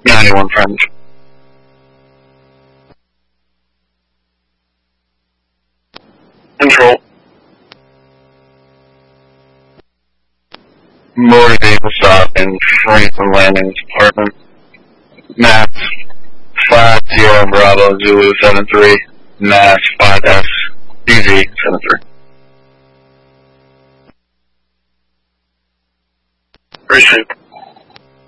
91 friends. Control. Motor vehicle stop in Franklin Landing's apartment. Mass 50 Bravo Zulu 73. Mass 5S DZ 73. Appreciate it.